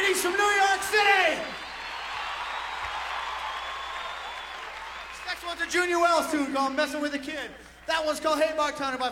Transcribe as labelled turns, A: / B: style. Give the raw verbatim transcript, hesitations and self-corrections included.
A: Ladies from New York City. This next one's a Junior Wells tune called Messing with a Kid. That one's called Hey Bartender by